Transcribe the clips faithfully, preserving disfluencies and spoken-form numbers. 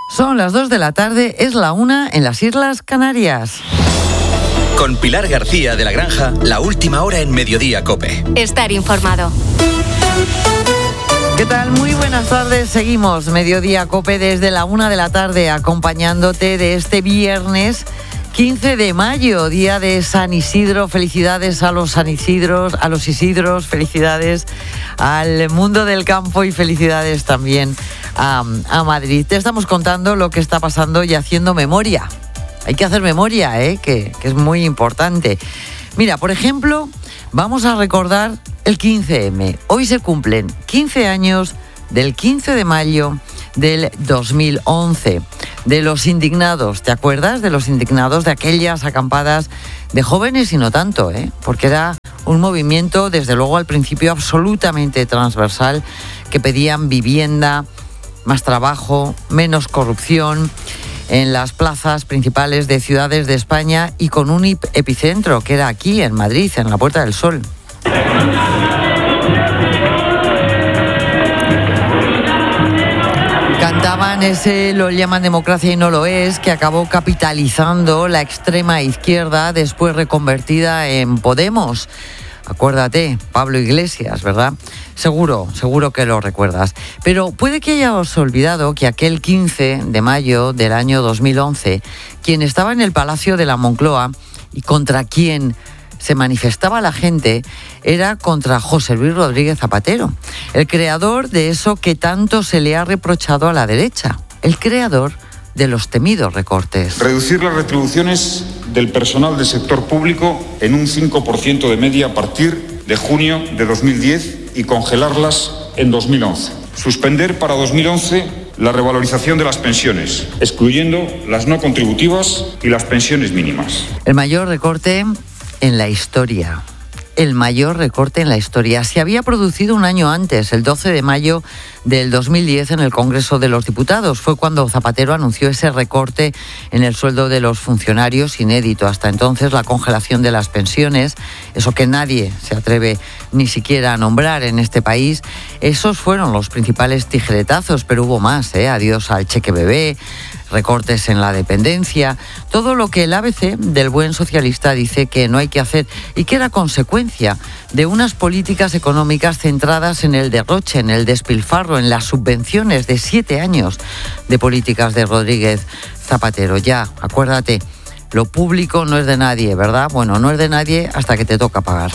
Son las dos de la tarde, es la una en las Islas Canarias. Con Pilar García de la Granja, la última hora en Mediodía COPE. Estar informado. ¿Qué tal? Muy buenas tardes. Seguimos Mediodía COPE desde la una de la tarde acompañándote de este viernes quince de mayo, día de San Isidro. Felicidades a los San Isidros, a los Isidros, felicidades al mundo del campo y felicidades también a, a Madrid. Te estamos contando lo que está pasando y haciendo memoria. Hay que hacer memoria, ¿eh? que, que es muy importante. Mira, por ejemplo, vamos a recordar el quince eme. Hoy se cumplen quince años del quince de mayo del dos mil once. De los indignados, ¿te acuerdas? De los indignados, de aquellas acampadas de jóvenes y no tanto, ¿eh? Porque era un movimiento, desde luego al principio, absolutamente transversal, que pedían vivienda, más trabajo, menos corrupción en las plazas principales de ciudades de España y con un epicentro que era aquí, en Madrid, en la Puerta del Sol. Cantaban ese lo llaman democracia y no lo es, que acabó capitalizando la extrema izquierda, después reconvertida en Podemos. Acuérdate, Pablo Iglesias, ¿verdad? Seguro, seguro que lo recuerdas. Pero puede que hayas olvidado que aquel quince de mayo del año dos mil once, quien estaba en el Palacio de la Moncloa y contra quien se manifestaba la gente era contra José Luis Rodríguez Zapatero, el creador de eso que tanto se le ha reprochado a la derecha, el creador de los temidos recortes. Reducir las retribuciones del personal del sector público en un cinco por ciento de media a partir de junio de dos mil diez y congelarlas en dos mil once. Suspender para dos mil once la revalorización de las pensiones, excluyendo las no contributivas y las pensiones mínimas. El mayor recorte en la historia. El mayor recorte en la historia. Se había producido un año antes, el doce de mayo del dos mil diez, en el Congreso de los Diputados. Fue cuando Zapatero anunció ese recorte en el sueldo de los funcionarios, inédito hasta entonces, la congelación de las pensiones, eso que nadie se atreve ni siquiera a nombrar en este país. Esos fueron los principales tijeretazos, pero hubo más, ¿eh? Adiós al cheque bebé, recortes en la dependencia, todo lo que el A B C del buen socialista dice que no hay que hacer y que era consecuencia de unas políticas económicas centradas en el derroche, en el despilfarro, en las subvenciones de siete años de políticas de Rodríguez Zapatero. Ya, acuérdate, lo público no es de nadie, ¿verdad? Bueno, no es de nadie hasta que te toca pagar.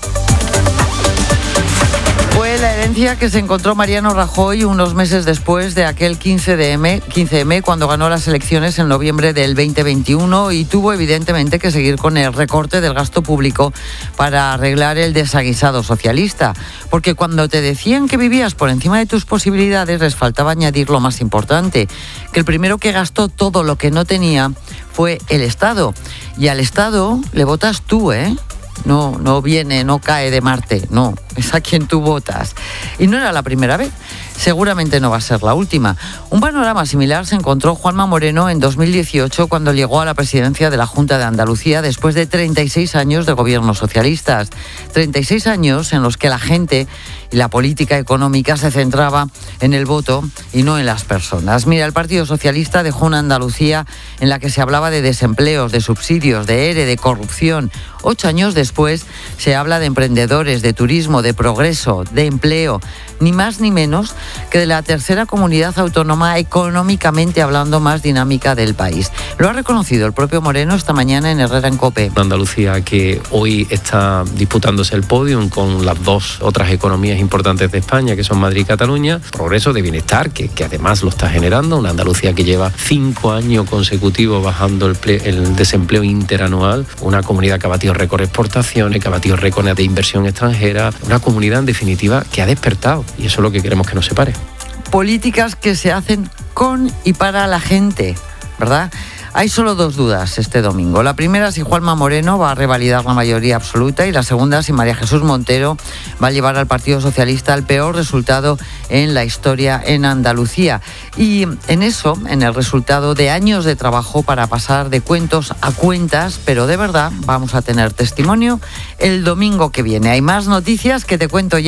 Fue la herencia que se encontró Mariano Rajoy unos meses después de aquel quince de eme, quince eme, cuando ganó las elecciones en noviembre del veinte veintiuno y tuvo evidentemente que seguir con el recorte del gasto público para arreglar el desaguisado socialista. Porque cuando te decían que vivías por encima de tus posibilidades, les faltaba añadir lo más importante, que el primero que gastó todo lo que no tenía fue el Estado. Y al Estado le votas tú, ¿eh? No, no viene, no cae de Marte, no, es a quien tú votas. Y no era la primera vez, seguramente no va a ser la última. Un panorama similar se encontró Juanma Moreno en dos mil dieciocho cuando llegó a la presidencia de la Junta de Andalucía después de treinta y seis años de gobiernos socialistas. treinta y seis años en los que la gente y la política económica se centraba en el voto y no en las personas. Mira, el Partido Socialista dejó una Andalucía en la que se hablaba de desempleos, de subsidios, de ere, de corrupción. Ocho años después se habla de emprendedores, de turismo, de progreso, de empleo, ni más ni menos que de la tercera comunidad autónoma económicamente hablando más dinámica del país. Lo ha reconocido el propio Moreno esta mañana en Herrera en COPE. Andalucía que hoy está disputándose el podium con las dos otras economías importantes de España, que son Madrid y Cataluña. Progreso de bienestar, que, que además lo está generando. Una Andalucía que lleva cinco años consecutivos bajando el, ple, el desempleo interanual. Una comunidad que ha batido récord de exportaciones, que ha batido récord de inversión extranjera. Una comunidad, en definitiva, que ha despertado. Y eso es lo que queremos que no se pare. Políticas que se hacen con y para la gente, ¿verdad? Hay solo dos dudas este domingo. La primera, si Juanma Moreno va a revalidar la mayoría absoluta, y la segunda, si María Jesús Montero va a llevar al Partido Socialista al peor resultado en la historia en Andalucía. Y en eso, en el resultado de años de trabajo para pasar de cuentos a cuentas, pero de verdad, vamos a tener testimonio el domingo que viene. Hay más noticias que te cuento ya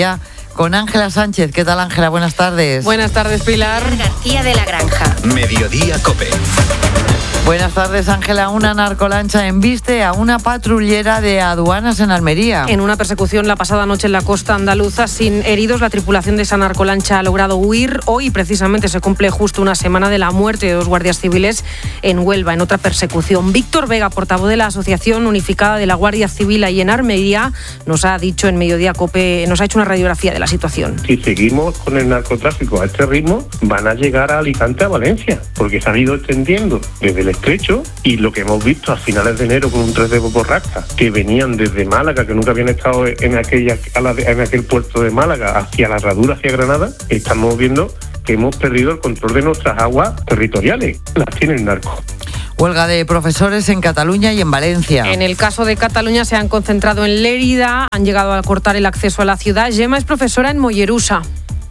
con Ángela Sánchez. ¿Qué tal, Ángela? Buenas tardes. Buenas tardes, Pilar. García de la Granja. Mediodía Cope. Buenas tardes, Ángela. Una narcolancha embiste a una patrullera de aduanas en Almería. En una persecución la pasada noche en la costa andaluza, sin heridos, la tripulación de esa narcolancha ha logrado huir. Hoy, precisamente, se cumple justo una semana de la muerte de dos guardias civiles en Huelva, en otra persecución. Víctor Vega, portavoz de la Asociación Unificada de la Guardia Civil ahí en Almería, nos ha dicho en Mediodía Cope, nos ha hecho una radiografía de la situación. Si seguimos con el narcotráfico a este ritmo, van a llegar a Alicante, a Valencia, porque se han ido extendiendo desde el estrecho, y lo que hemos visto a finales de enero con un tres de borrasca que venían desde Málaga, que nunca habían estado en aquella en aquel puerto de Málaga, hacia la Herradura, hacia Granada, estamos viendo que hemos perdido el control de nuestras aguas territoriales. Las tiene el narco. Huelga de profesores en Cataluña y en Valencia. En el caso de Cataluña se han concentrado en Lérida, han llegado a cortar el acceso a la ciudad. Gemma es profesora en Mollerusa.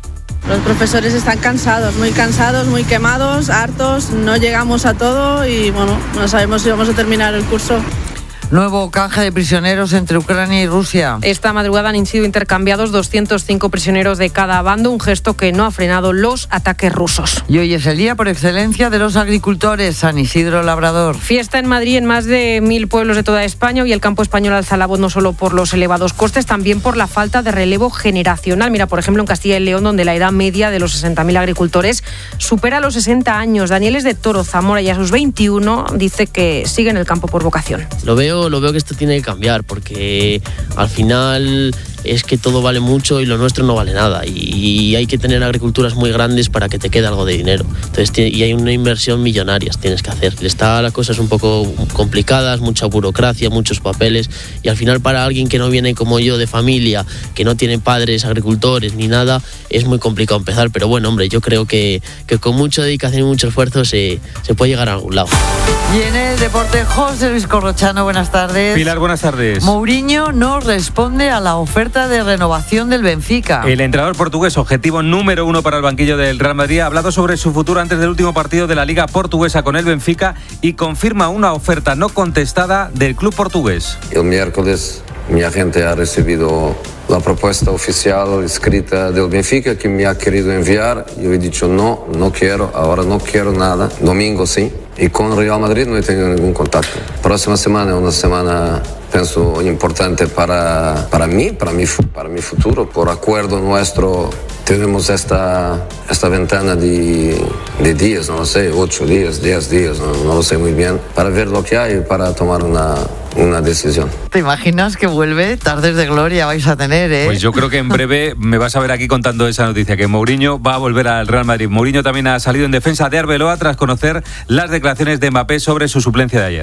Los profesores están cansados, muy cansados, muy quemados, hartos, no llegamos a todo y bueno, no sabemos si vamos a terminar el curso. Nuevo canje de prisioneros entre Ucrania y Rusia. Esta madrugada han sido intercambiados doscientos cinco prisioneros de cada bando, un gesto que no ha frenado los ataques rusos. Y hoy es el día por excelencia de los agricultores, San Isidro Labrador. Fiesta en Madrid en más de mil pueblos de toda España y el campo español alza la voz no solo por los elevados costes, también por la falta de relevo generacional. Mira, por ejemplo, en Castilla y León, donde la edad media de los sesenta mil agricultores supera los sesenta años. Daniel es de Toro Zamora y a sus veintiuno dice que sigue en el campo por vocación. Lo veo Lo veo que esto tiene que cambiar, porque al final es que todo vale mucho y lo nuestro no vale nada, y hay que tener agriculturas muy grandes para que te quede algo de dinero. Entonces, y hay una inversión millonaria tienes que hacer. Está las cosas un poco complicadas, mucha burocracia, muchos papeles, y al final para alguien que no viene como yo de familia, que no tiene padres agricultores ni nada, es muy complicado empezar. Pero bueno, hombre, yo creo que, que con mucha dedicación y mucho esfuerzo se, se puede llegar a algún lado. Y en el deporte, José Luis Corrochano, buenas tardes. Pilar, buenas tardes. Mourinho no responde a la oferta de renovación del Benfica. El entrenador portugués, objetivo número uno para el banquillo del Real Madrid, ha hablado sobre su futuro antes del último partido de la Liga Portuguesa con el Benfica y confirma una oferta no contestada del club portugués. El miércoles mi agente ha recibido la propuesta oficial escrita del Benfica que me ha querido enviar. Yo he dicho no, no quiero, ahora no quiero nada. Domingo sí. Y con Real Madrid no he tenido ningún contacto. Próxima semana es una semana, pienso, importante para, para mí, para mi, para mi futuro. Por acuerdo nuestro tenemos esta, esta ventana de, de días, no lo sé, ocho días, diez días, no, no lo sé muy bien, para ver lo que hay y para tomar una, una decisión. ¿Te imaginas que vuelve? Tardes de gloria vais a tener, ¿eh? Pues yo creo que en breve me vas a ver aquí contando esa noticia, que Mourinho va a volver al Real Madrid. Mourinho también ha salido en defensa de Arbeloa tras conocer las declaraciones de Mbappé sobre su suplencia de ayer.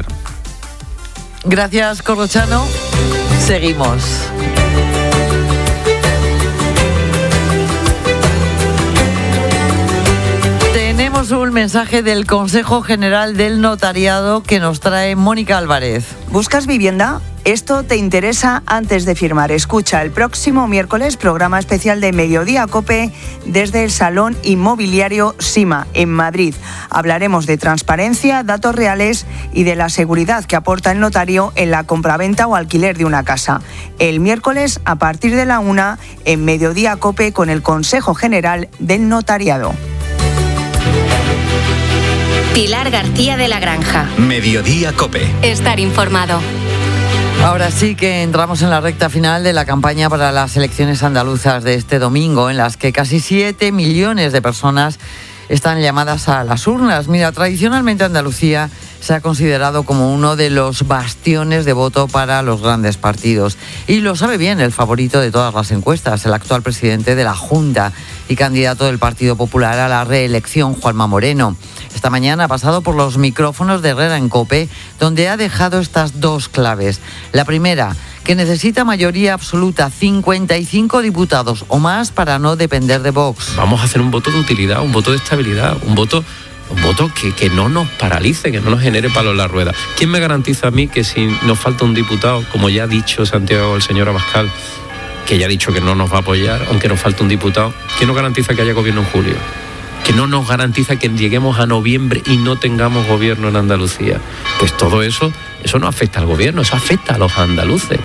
Gracias, Corrochano. Seguimos. Tenemos un mensaje del Consejo General del Notariado que nos trae Mónica Álvarez. ¿Buscas vivienda? Esto te interesa antes de firmar. Escucha el próximo miércoles programa especial de Mediodía Cope desde el Salón Inmobiliario Sima en Madrid. Hablaremos de transparencia, datos reales y de la seguridad que aporta el notario en la compraventa o alquiler de una casa. El miércoles a partir de la una en Mediodía Cope con el Consejo General del Notariado. Pilar García de la Granja. Mediodía Cope. Estar informado. Ahora sí que entramos en la recta final de la campaña para las elecciones andaluzas de este domingo, en las que casi siete millones de personas están llamadas a las urnas. Mira, tradicionalmente Andalucía se ha considerado como uno de los bastiones de voto para los grandes partidos. Y lo sabe bien el favorito de todas las encuestas, el actual presidente de la Junta y candidato del Partido Popular a la reelección, Juanma Moreno. Esta mañana ha pasado por los micrófonos de Herrera en COPE, donde ha dejado estas dos claves. La primera, que necesita mayoría absoluta, cincuenta y cinco diputados o más para no depender de Vox. Vamos a hacer un voto de utilidad, un voto de estabilidad, un voto... Un voto que, que no nos paralice, que no nos genere palos en la rueda. ¿Quién me garantiza a mí que si nos falta un diputado, como ya ha dicho Santiago, el señor Abascal, que ya ha dicho que no nos va a apoyar, aunque nos falte un diputado, ¿quién nos garantiza que haya gobierno en julio? Que no nos garantiza que lleguemos a noviembre y no tengamos gobierno en Andalucía. Pues todo eso, eso no afecta al gobierno, eso afecta a los andaluces.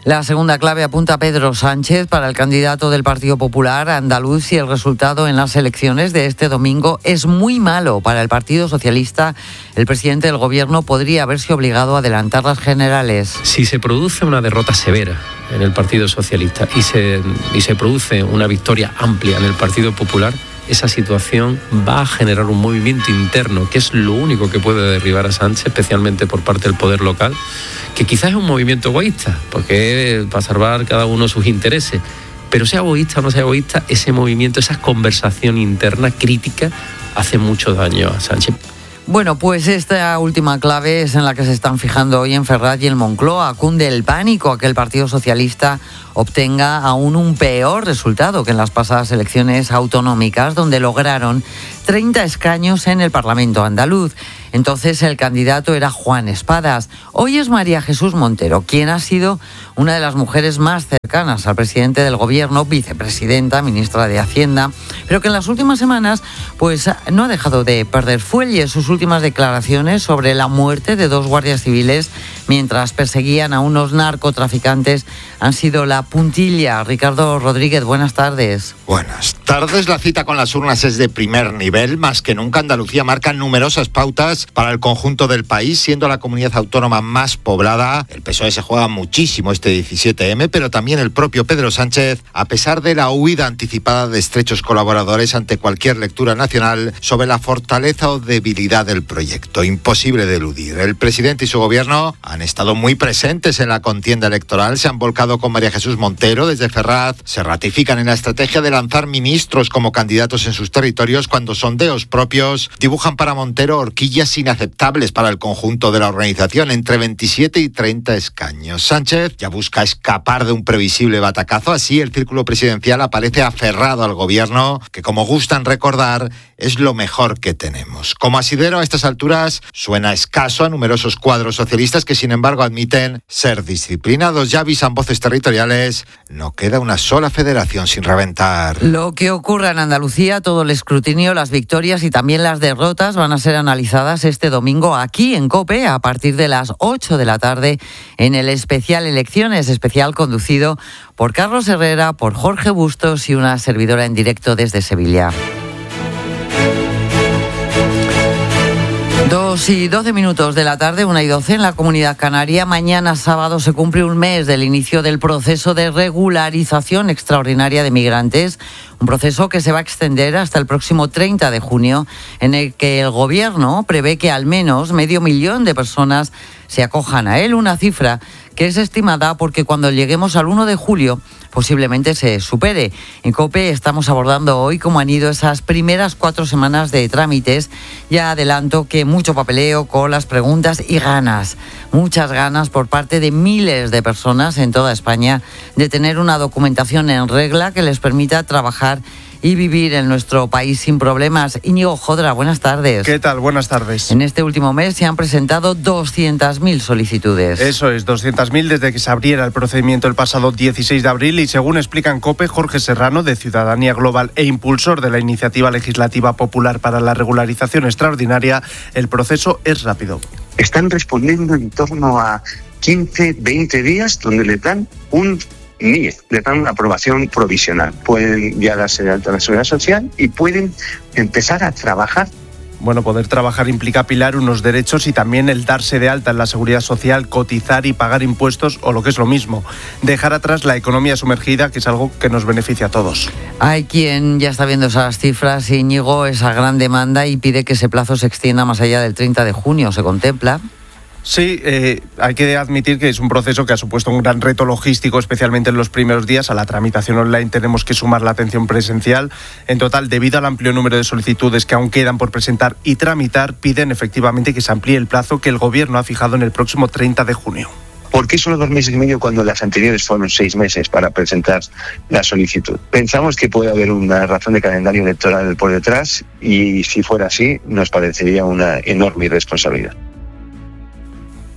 La segunda clave apunta a Pedro Sánchez para el candidato del Partido Popular andaluz y el resultado en las elecciones de este domingo es muy malo para el Partido Socialista. El presidente del Gobierno podría haberse obligado a adelantar las generales. Si se produce una derrota severa en el Partido Socialista y se, y se produce una victoria amplia en el Partido Popular, esa situación va a generar un movimiento interno, que es lo único que puede derribar a Sánchez, especialmente por parte del poder local, que quizás es un movimiento egoísta, porque va a salvar cada uno sus intereses. Pero sea egoísta o no sea egoísta, ese movimiento, esa conversación interna crítica hace mucho daño a Sánchez. Bueno, pues esta última clave es en la que se están fijando hoy en Ferraz y en Moncloa. Cunde el pánico a que el Partido Socialista obtenga aún un peor resultado que en las pasadas elecciones autonómicas, donde lograron treinta escaños en el Parlamento andaluz. Entonces el candidato era Juan Espadas. Hoy es María Jesús Montero, quien ha sido una de las mujeres más cercanas al presidente del Gobierno, vicepresidenta, ministra de Hacienda, pero que en las últimas semanas pues no ha dejado de perder fuelle. Sus últimas declaraciones sobre la muerte de dos guardias civiles mientras perseguían a unos narcotraficantes han sido la puntilla. Ricardo Rodríguez, buenas tardes. Buenas tardes. La cita con las urnas es de primer nivel. Más que nunca, Andalucía marca numerosas pautas para el conjunto del país, siendo la comunidad autónoma más poblada. El P S O E se juega muchísimo este diecisiete eme, pero también el propio Pedro Sánchez, a pesar de la huida anticipada de estrechos colaboradores ante cualquier lectura nacional sobre la fortaleza o debilidad del proyecto. Imposible de eludir. El presidente y su gobierno han estado muy presentes en la contienda electoral, se han volcado con María Jesús Montero desde Ferraz, se ratifican en la estrategia de lanzar ministros como candidatos en sus territorios cuando sondeos propios dibujan para Montero horquillas inaceptables para el conjunto de la organización, entre veintisiete y treinta escaños. Sánchez ya busca escapar de un previsible batacazo, así el círculo presidencial aparece aferrado al gobierno, que como gustan recordar, es lo mejor que tenemos. Como asidero a estas alturas suena escaso a numerosos cuadros socialistas que sin embargo admiten ser disciplinados. Ya avisan voces territoriales, no queda una sola federación sin reventar. Lo que ocurra en Andalucía, todo el escrutinio, las victorias y también las derrotas van a ser analizadas este domingo aquí en COPE a partir de las ocho de la tarde en el especial Elecciones, especial conducido por Carlos Herrera, por Jorge Bustos y una servidora en directo desde Sevilla. Dos y doce minutos de la tarde, una y doce en la Comunidad Canaria. Mañana sábado se cumple un mes del inicio del proceso de regularización extraordinaria de migrantes, un proceso que se va a extender hasta el próximo treinta de junio, en el que el Gobierno prevé que al menos medio millón de personas se acojan a él, una cifra que es estimada porque cuando lleguemos al uno de julio posiblemente se supere. En COPE estamos abordando hoy cómo han ido esas primeras cuatro semanas de trámites. Ya adelanto que mucho papeleo, colas, preguntas y ganas, muchas ganas por parte de miles de personas en toda España de tener una documentación en regla que les permita trabajar y vivir en nuestro país sin problemas. Íñigo Jodra, buenas tardes. ¿Qué tal? Buenas tardes. En este último mes se han presentado doscientas mil solicitudes. Eso es, doscientas mil desde que se abriera el procedimiento el pasado dieciséis de abril y según explica en COPE Jorge Serrano, de Ciudadanía Global e impulsor de la Iniciativa Legislativa Popular para la Regularización Extraordinaria, el proceso es rápido. Están respondiendo en torno a quince, veinte días donde le dan un N I E, le dan una aprobación provisional. Pueden ya darse de alta a la Seguridad Social y pueden empezar a trabajar. Bueno, poder trabajar implica apilar unos derechos y también el darse de alta en la Seguridad Social, cotizar y pagar impuestos o lo que es lo mismo, dejar atrás la economía sumergida, que es algo que nos beneficia a todos. Hay quien ya está viendo esas cifras, Íñigo, esa gran demanda y pide que ese plazo se extienda más allá del treinta de junio. ¿Se contempla? Sí, eh, hay que admitir que es un proceso que ha supuesto un gran reto logístico, especialmente en los primeros días. A la tramitación online tenemos que sumar la atención presencial. En total, debido al amplio número de solicitudes que aún quedan por presentar y tramitar, piden efectivamente que se amplíe el plazo que el Gobierno ha fijado en el próximo treinta de junio. ¿Por qué solo dos meses y medio cuando las anteriores fueron seis meses para presentar la solicitud? Pensamos que puede haber una razón de calendario electoral por detrás y si fuera así, nos parecería una enorme irresponsabilidad.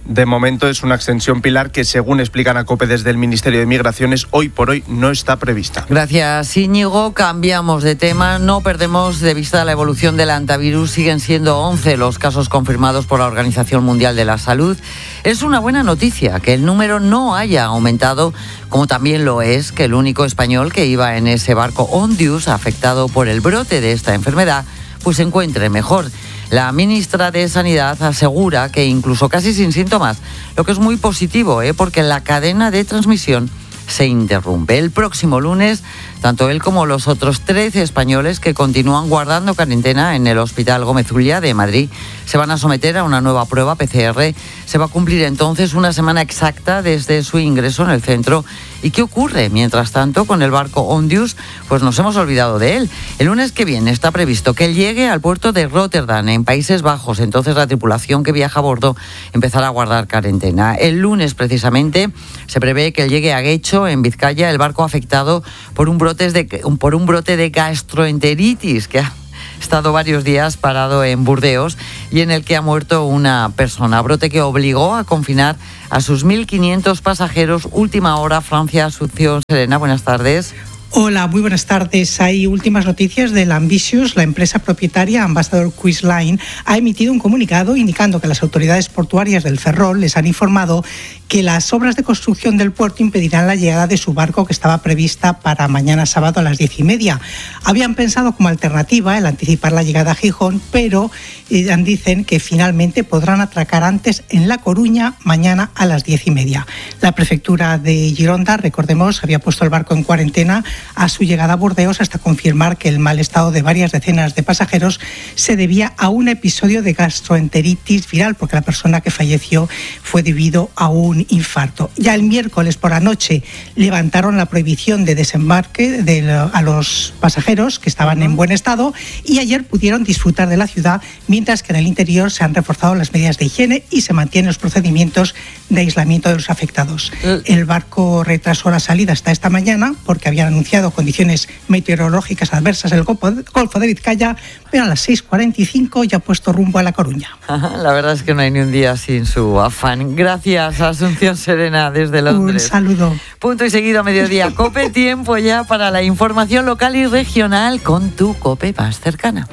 De momento es una extensión, Pilar, que según explican a COPE desde el Ministerio de Migraciones, hoy por hoy no está prevista. Gracias, Íñigo. Cambiamos de tema. No perdemos de vista la evolución del antivirus. Siguen siendo once los casos confirmados por la Organización Mundial de la Salud. Es una buena noticia que el número no haya aumentado, como también lo es que el único español que iba en ese barco Ondius, afectado por el brote de esta enfermedad, pues se encuentre mejor. La ministra de Sanidad asegura que incluso casi sin síntomas, lo que es muy positivo, ¿eh? porque la cadena de transmisión se interrumpe. El próximo lunes, tanto él como los otros trece españoles que continúan guardando cuarentena en el Hospital Gómez Ulla de Madrid se van a someter a una nueva prueba P C R. Se va a cumplir entonces una semana exacta desde su ingreso en el centro. ¿Y qué ocurre? Mientras tanto, con el barco Ondius, pues nos hemos olvidado de él. El lunes que viene está previsto que él llegue al puerto de Rotterdam, en Países Bajos. Entonces la tripulación que viaja a bordo empezará a guardar cuarentena. El lunes, precisamente, se prevé que él llegue a Guecho, en Vizcaya, el barco afectado por un brote de, por un brote de gastroenteritis que ha estado varios días parado en Burdeos y en el que ha muerto una persona. Brote que obligó a confinar a sus mil quinientos pasajeros. Última hora, Francia, Asunción. Serena, buenas tardes. Hola, muy buenas tardes. Hay últimas noticias del Ambitious. La empresa propietaria Ambassador Cruise Line ha emitido un comunicado indicando que las autoridades portuarias del Ferrol les han informado que las obras de construcción del puerto impedirán la llegada de su barco, que estaba prevista para mañana sábado a las diez y media. Habían pensado como alternativa el anticipar la llegada a Gijón, pero eh, dicen que finalmente podrán atracar antes en La Coruña mañana a las diez y media. La prefectura de Gironda, recordemos, había puesto el barco en cuarentena a su llegada a Burdeos hasta confirmar que el mal estado de varias decenas de pasajeros se debía a un episodio de gastroenteritis viral, porque la persona que falleció fue debido a un infarto. Ya el miércoles por la noche levantaron la prohibición de desembarque de, a los pasajeros que estaban en buen estado y ayer pudieron disfrutar de la ciudad, mientras que en el interior se han reforzado las medidas de higiene y se mantienen los procedimientos de aislamiento de los afectados. El barco retrasó la salida hasta esta mañana porque habían anunciado condiciones meteorológicas adversas en el Golfo de Vizcaya, pero a las seis cuarenta y cinco ya ha puesto rumbo a La Coruña. La verdad es que no hay ni un día sin su afán. Gracias, Asunción Serena, desde Londres. Un saludo. Punto y seguido a mediodía. COPE, tiempo ya para la información local y regional con tu COPE más cercana.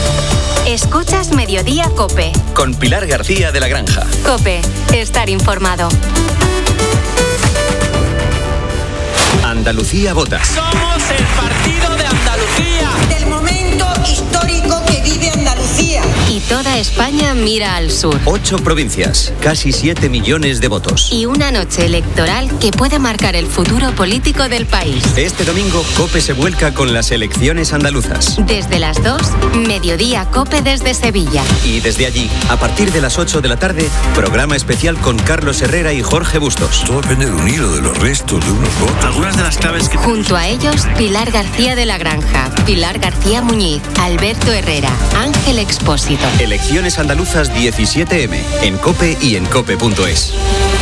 Escuchas Mediodía COPE. Con Pilar García de la Granja. COPE, estar informado. Andalucía vota. Somos el partido de Andalucía. Del momento histórico que vive Andalucía. Y toda España mira al sur. Ocho provincias, casi siete millones de votos. Y una noche electoral que puede marcar el futuro político del país. Este domingo, COPE se vuelca con las elecciones andaluzas. Desde las dos, Mediodía COPE desde Sevilla. Y desde allí, a partir de las ocho de la tarde, programa especial con Carlos Herrera y Jorge Bustos. Todo depende de un hilo, de los restos, de unos votos. Algunas de las claves que... Junto a ellos, Pilar García de la Granja, Pilar García Muñiz, Alberto Herrera, Ángel Expósito. Elecciones andaluzas diecisiete eme, en COPE y en cope punto es.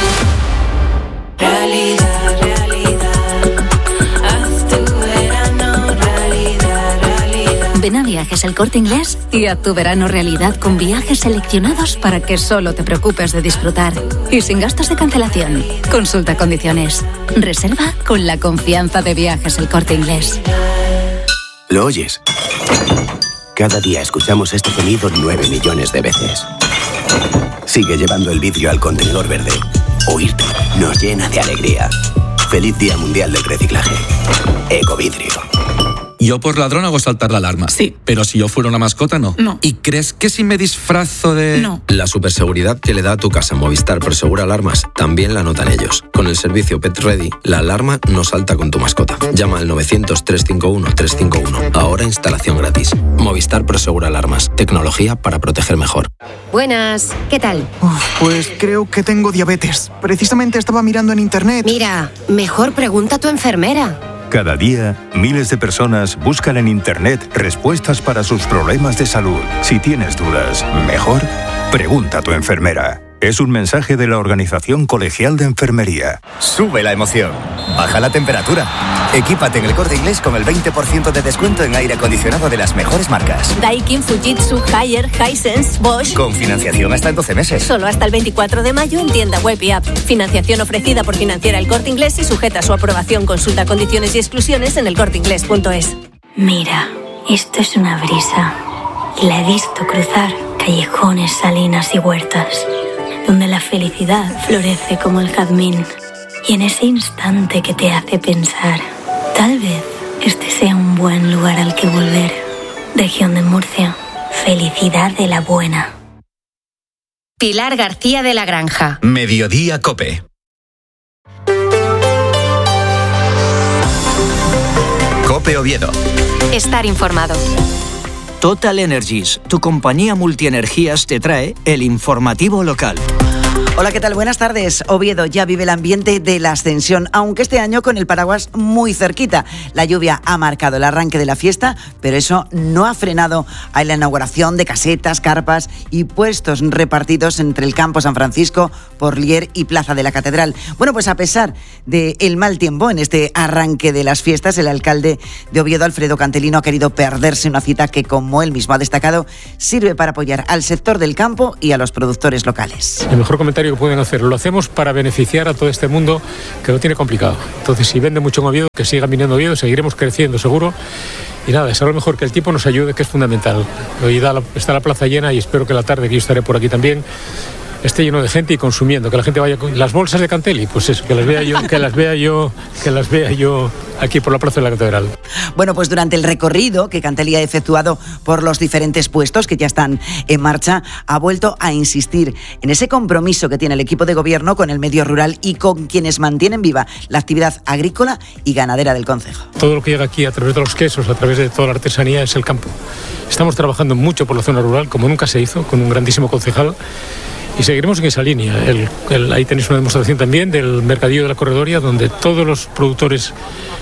Realidad, realidad, haz tu verano realidad, realidad. Ven a Viajes El Corte Inglés y haz tu verano realidad con viajes seleccionados para que solo te preocupes de disfrutar y sin gastos de cancelación. Consulta condiciones. Reserva con la confianza de Viajes El Corte Inglés. ¿Lo oyes? Cada día escuchamos este sonido nueve millones de veces. Sigue llevando el vidrio al contenedor verde. Oírte nos llena de alegría. Feliz Día Mundial del Reciclaje. Ecovidrio. Yo por ladrón hago saltar la alarma. Sí. Pero si yo fuera una mascota, no. No. ¿Y crees que si me disfrazo de...? No. La superseguridad que le da a tu casa Movistar Prosegura Alarmas también la notan ellos. Con el servicio Pet Ready, la alarma no salta con tu mascota. Llama al novecientos, trescientos cincuenta y uno, trescientos cincuenta y uno. Ahora instalación gratis. Movistar Prosegura Alarmas. Tecnología para proteger mejor. Buenas, ¿qué tal? Uf, pues creo que tengo diabetes. Precisamente estaba mirando en internet. Mira, mejor pregunta a tu enfermera. Cada día, miles de personas buscan en Internet respuestas para sus problemas de salud. Si tienes dudas, mejor pregunta a tu enfermera. Es un mensaje de la Organización Colegial de Enfermería. Sube la emoción, baja la temperatura. Equípate en El Corte Inglés con el veinte por ciento de descuento en aire acondicionado de las mejores marcas. Daikin, Fujitsu, Haier, Hisense, Bosch. Con financiación hasta en doce meses. Solo hasta el veinticuatro de mayo en tienda web y app. Financiación ofrecida por Financiera El Corte Inglés y sujeta a su aprobación. Consulta condiciones y exclusiones en el corte inglés punto es. Mira, esto es una brisa. Y la he visto cruzar callejones, salinas y huertas, donde la felicidad florece como el jazmín. Y en ese instante que te hace pensar, tal vez este sea un buen lugar al que volver. Región de Murcia, felicidad de la buena. Pilar García de la Granja. Mediodía COPE. COPE Oviedo. Estar informado. Total Energies, tu compañía multienergías, te trae el informativo local. Hola, ¿qué tal? Buenas tardes. Oviedo ya vive el ambiente de la Ascensión, aunque este año con el paraguas muy cerquita. La lluvia ha marcado el arranque de la fiesta, pero eso no ha frenado a la inauguración de casetas, carpas y puestos repartidos entre el Campo San Francisco, Porlier y Plaza de la Catedral. Bueno, pues a pesar del mal tiempo en este arranque de las fiestas, el alcalde de Oviedo, Alfredo Cantelino, ha querido perderse una cita que, como él mismo ha destacado, sirve para apoyar al sector del campo y a los productores locales. El mejor comentario que pueden hacer, lo hacemos para beneficiar a todo este mundo que lo tiene complicado. Entonces, si vende mucho en Oviedo, que sigan viniendo a Oviedo, seguiremos creciendo seguro. Y nada, es a lo mejor que el tiempo nos ayude, que es fundamental. Hoy da la, está la plaza llena y espero que la tarde, que yo estaré por aquí también, esté lleno de gente y consumiendo, que la gente vaya con las bolsas de Cantelli, pues eso, que las vea yo, que las vea yo, que las vea yo aquí por la Plaza de la Catedral. Bueno, pues durante el recorrido que Cantelli ha efectuado por los diferentes puestos que ya están en marcha, ha vuelto a insistir en ese compromiso que tiene el equipo de gobierno con el medio rural y con quienes mantienen viva la actividad agrícola y ganadera del concejo. Todo lo que llega aquí a través de los quesos, a través de toda la artesanía, es el campo. Estamos trabajando mucho por la zona rural, como nunca se hizo, con un grandísimo concejal. Y seguiremos en esa línea. El, el, ahí tenéis una demostración también del mercadillo de la Corredoria, donde todos los productores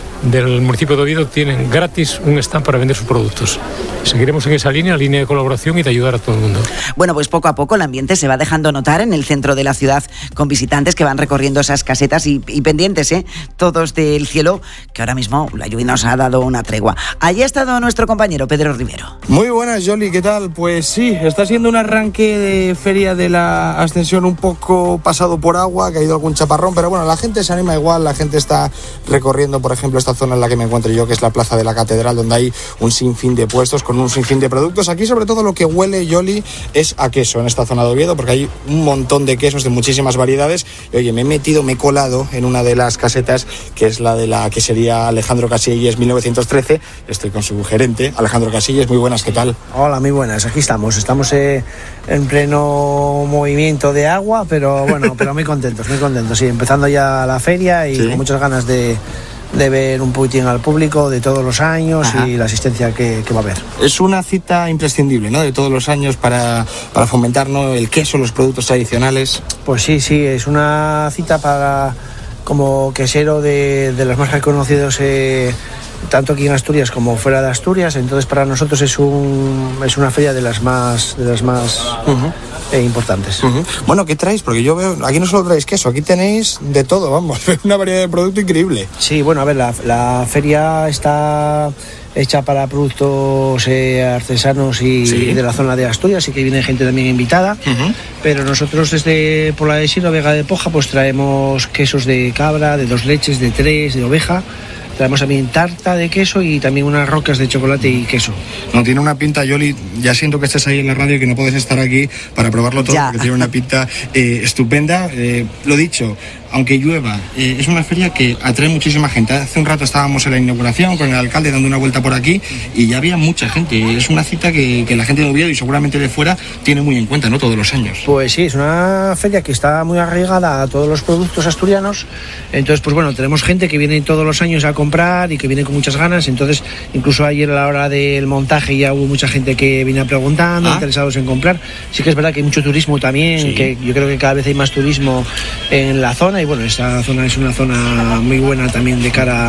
del municipio de Oviedo tienen gratis un stand para vender sus productos. Seguiremos en esa línea, línea de colaboración y de ayudar a todo el mundo. Bueno, pues poco a poco el ambiente se va dejando notar en el centro de la ciudad, con visitantes que van recorriendo esas casetas y, y pendientes, ¿eh? Todos del cielo, que ahora mismo la lluvia nos ha dado una tregua. Allí ha estado nuestro compañero Pedro Rivero. Muy buenas, Yoli, ¿qué tal? Pues sí, está siendo un arranque de feria de la Ascensión un poco pasado por agua, que ha ido algún chaparrón, pero bueno, la gente se anima igual, la gente está recorriendo, por ejemplo, esta zona en la que me encuentro yo, que es la Plaza de la Catedral, donde hay un sinfín de puestos con un sinfín de productos. Aquí sobre todo lo que huele, Yoli, es a queso en esta zona de Oviedo, porque hay un montón de quesos de muchísimas variedades. Y oye, me he metido, me he colado en una de las casetas, que es la de la que sería Alejandro Casillas mil novecientos trece. Estoy con su gerente, Alejandro Casillas. Muy buenas, ¿qué tal? Hola, muy buenas, aquí estamos. Estamos eh, en pleno movimiento de agua, pero bueno, pero muy contentos, muy contentos. Sí, empezando ya la feria y ¿sí? Con muchas ganas de de ver un poquitín al público de todos los años. Ajá. Y la asistencia que, que va a haber. Es una cita imprescindible, ¿no?, de todos los años para, para fomentar, ¿no?, el queso, los productos tradicionales. Pues sí, sí, es una cita para, como quesero de, de los más reconocidos, eh, tanto aquí en Asturias como fuera de Asturias. Entonces para nosotros es un es una feria de las más de las más uh-huh. eh, importantes. Uh-huh. Bueno, ¿qué traéis? Porque yo veo, aquí no solo traéis queso, aquí tenéis de todo, vamos, una variedad de producto increíble. Sí, bueno, a ver, la, la feria está hecha para productos eh, artesanos y sí. de la zona de Asturias, y que viene gente también invitada. Uh-huh. Pero nosotros desde Pola de Silo, Vega de Poja, pues traemos quesos de cabra, de dos leches, de tres, de oveja. Traemos también tarta de queso y también unas rocas de chocolate y queso. No, tiene una pinta, Yoli, ya siento que estés ahí en la radio y que no puedes estar aquí para probarlo todo, ya. Porque tiene una pinta eh, estupenda. Eh, lo dicho, aunque llueva, eh, es una feria que atrae muchísima gente. Hace un rato estábamos en la inauguración con el alcalde dando una vuelta por aquí y ya había mucha gente. Es una cita que, que la gente de Oviedo y seguramente de fuera tiene muy en cuenta, ¿no?, todos los años. Pues sí, es una feria que está muy arraigada a todos los productos asturianos. Entonces, pues bueno, tenemos gente que viene todos los años a comprar y que viene con muchas ganas. Entonces, incluso ayer a la hora del montaje ya hubo mucha gente que viene preguntando, ¿ah?, interesados en comprar. Sí que es verdad que hay mucho turismo también, sí. Que yo creo que cada vez hay más turismo en la zona. Y bueno, esta zona es una zona muy buena también de cara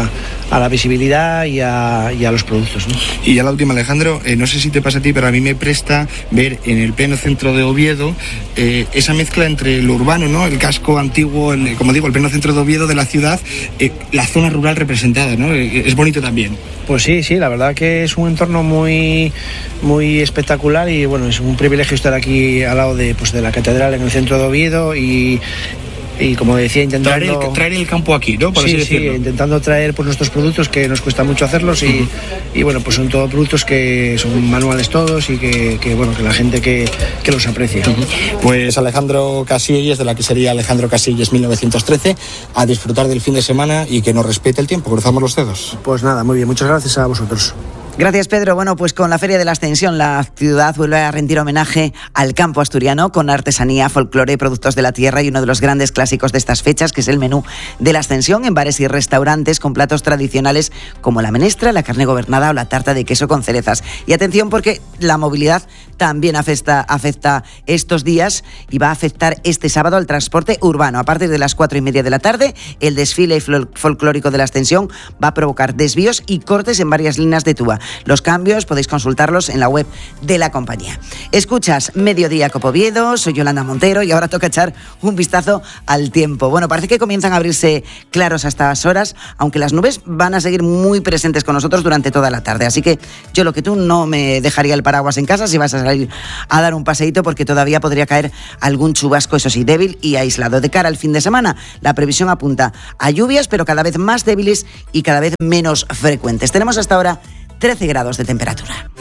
a la visibilidad y a, y a los productos, ¿no? Y ya la última, Alejandro, eh, no sé si te pasa a ti, pero a mí me presta ver en el pleno centro de Oviedo eh, esa mezcla entre lo urbano, ¿no? El casco antiguo, el, como digo, el pleno centro de Oviedo de la ciudad, eh, la zona rural representada, ¿no? Eh, es bonito también. Pues sí, sí, la verdad que es un entorno muy, muy espectacular y bueno, es un privilegio estar aquí al lado de, pues, de la catedral en el centro de Oviedo y... Y como decía, intentando... Traer el, traer el campo aquí, ¿no? Por sí, así sí, decirlo. intentando traer pues, nuestros productos, que nos cuesta mucho hacerlos, y, uh-huh. y bueno, pues son todos productos que son manuales todos y que, que bueno, que la gente que, que los aprecie. Uh-huh. Pues Alejandro Casillas, de la que sería Alejandro Casillas mil novecientos trece, a disfrutar del fin de semana y que nos respete el tiempo. Cruzamos los dedos. Pues nada, muy bien, muchas gracias a vosotros. Gracias, Pedro. Bueno, pues con la Feria de la Ascensión, la ciudad vuelve a rendir homenaje al campo asturiano con artesanía, folclore, productos de la tierra y uno de los grandes clásicos de estas fechas, que es el menú de la Ascensión, en bares y restaurantes con platos tradicionales como la menestra, la carne gobernada o la tarta de queso con cerezas. Y atención, porque la movilidad también afecta, afecta estos días y va a afectar este sábado al transporte urbano. A partir de las cuatro y media de la tarde, el desfile folclórico de la Ascensión va a provocar desvíos y cortes en varias líneas de Túa. Los cambios podéis consultarlos en la web de la compañía. Escuchas Mediodía Copoviedo, soy Yolanda Montero y ahora toca echar un vistazo al tiempo. Bueno, parece que comienzan a abrirse claros a estas horas, aunque las nubes van a seguir muy presentes con nosotros durante toda la tarde. Así que yo lo que tú no me dejaría el paraguas en casa si vas a salir a dar un paseíto, porque todavía podría caer algún chubasco, eso sí, débil y aislado. De cara al fin de semana, la previsión apunta a lluvias, pero cada vez más débiles y cada vez menos frecuentes. Tenemos hasta ahora trece grados de temperatura.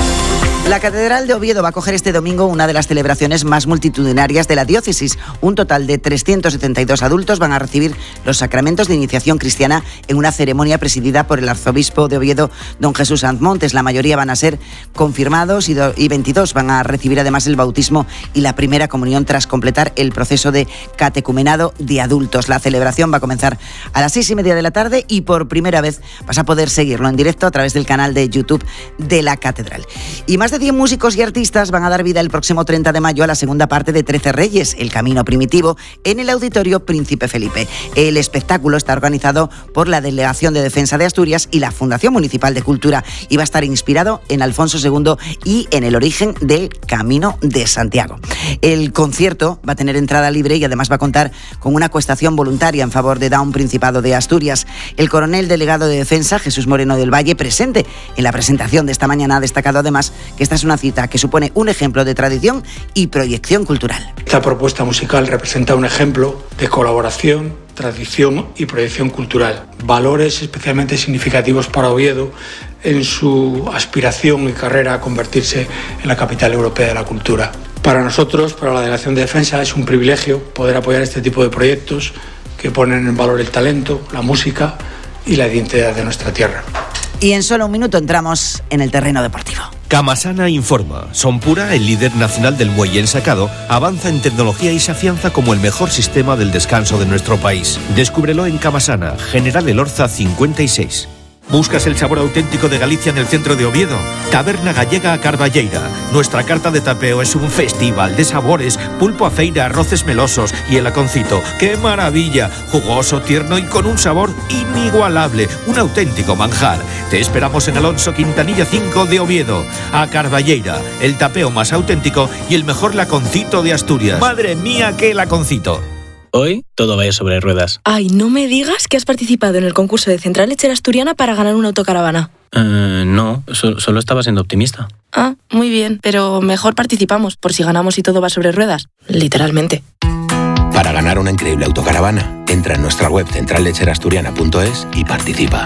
La Catedral de Oviedo va a acoger este domingo una de las celebraciones más multitudinarias de la diócesis. Un total de trescientos setenta y dos adultos van a recibir los sacramentos de iniciación cristiana en una ceremonia presidida por el arzobispo de Oviedo, don Jesús Sanz Montes. La mayoría van a ser confirmados y, do, y veintidós van a recibir además el bautismo y la primera comunión tras completar el proceso de catecumenado de adultos. La celebración va a comenzar a las seis y media de la tarde y por primera vez vas a poder seguirlo en directo a través del canal de YouTube de la Catedral. Y más de cien músicos y artistas van a dar vida el próximo treinta de mayo a la segunda parte de Trece Reyes, el Camino Primitivo, en el Auditorio Príncipe Felipe. El espectáculo está organizado por la Delegación de Defensa de Asturias y la Fundación Municipal de Cultura y va a estar inspirado en Alfonso segundo y en el origen del Camino de Santiago. El concierto va a tener entrada libre y además va a contar con una acuestación voluntaria en favor de Down Principado de Asturias. El coronel delegado de Defensa, Jesús Moreno del Valle, presente en la presentación de esta mañana, ha destacado además que esta es una cita que supone un ejemplo de tradición y proyección cultural. Esta propuesta musical representa un ejemplo de colaboración, tradición y proyección cultural. Valores especialmente significativos para Oviedo en su aspiración y carrera a convertirse en la capital europea de la cultura. Para nosotros, para la Delegación de Defensa, es un privilegio poder apoyar este tipo de proyectos que ponen en valor el talento, la música y la identidad de nuestra tierra. Y en solo un minuto entramos en el terreno deportivo. Camasana informa. Sonpura, el líder nacional del muelle ensacado, avanza en tecnología y se afianza como el mejor sistema del descanso de nuestro país. Descúbrelo en Camasana, General Elorza cincuenta y seis. ¿Buscas el sabor auténtico de Galicia en el centro de Oviedo? Taberna Gallega a Carballeira. Nuestra carta de tapeo es un festival de sabores, pulpo a feira, arroces melosos y el aconcito. ¡Qué maravilla! Jugoso, tierno y con un sabor inigualable. Un auténtico manjar. Te esperamos en Alonso Quintanilla cinco de Oviedo. A Carballeira, el tapeo más auténtico y el mejor laconcito de Asturias. ¡Madre mía, qué laconcito! Hoy todo va sobre ruedas. Ay, no me digas que has participado en el concurso de Central Lechera Asturiana para ganar una autocaravana. Uh, no, so- solo estaba siendo optimista. Ah, muy bien, pero mejor participamos, por si ganamos y todo va sobre ruedas. Literalmente. Para ganar una increíble autocaravana, entra en nuestra web central lechera asturiana punto es y participa.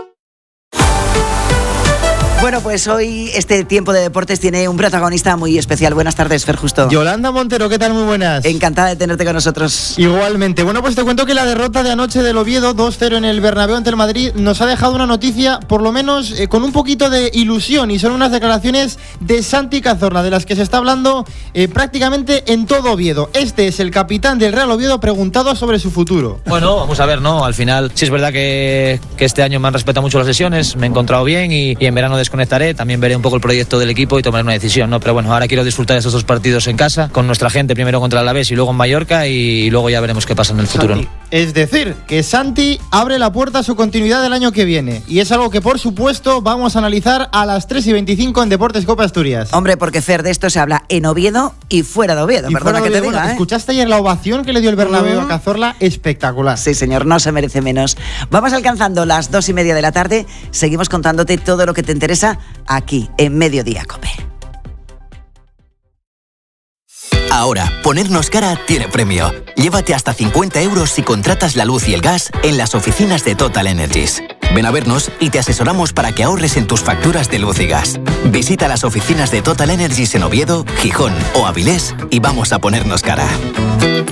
Bueno, pues hoy este tiempo de deportes tiene un protagonista muy especial. Buenas tardes, Fer Justo. Yolanda Montero, ¿qué tal? Muy buenas. Encantada de tenerte con nosotros. Igualmente. Bueno, pues te cuento que la derrota de anoche del Oviedo, dos cero en el Bernabéu ante el Madrid, nos ha dejado una noticia, por lo menos eh, con un poquito de ilusión, y son unas declaraciones de Santi Cazorla, de las que se está hablando eh, prácticamente en todo Oviedo. Este es el capitán del Real Oviedo preguntado sobre su futuro. Bueno, vamos a ver, ¿no? Al final, sí es verdad que, que este año me han respetado mucho las lesiones, me he encontrado bien y, y en verano descansé desconectaré, también veré un poco el proyecto del equipo y tomaré una decisión, ¿no? Pero bueno, ahora quiero disfrutar de estos dos partidos en casa, con nuestra gente, primero contra el Alavés y luego en Mallorca, y luego ya veremos qué pasa en el futuro, ¿no? Es decir, que Santi abre la puerta a su continuidad del año que viene. Y es algo que, por supuesto, vamos a analizar a las tres y veinticinco en Deportes Copa Asturias. Hombre, porque Fer, de esto se habla en Oviedo y fuera de Oviedo. Y Perdona fuera que de te Oviedo, diga, bueno, ¿eh? ¿Escuchaste ayer la ovación que le dio el Bernabéu Uh-huh. a Cazorla? Espectacular. Sí, señor, no se merece menos. Vamos alcanzando las dos y media de la tarde. Seguimos contándote todo lo que te interesa aquí, en Mediodía Cope. Ahora, ponernos cara tiene premio. Llévate hasta cincuenta euros si contratas la luz y el gas en las oficinas de Total Energies. Ven a vernos y te asesoramos para que ahorres en tus facturas de luz y gas. Visita las oficinas de Total Energies en Oviedo, Gijón o Avilés y vamos a ponernos cara.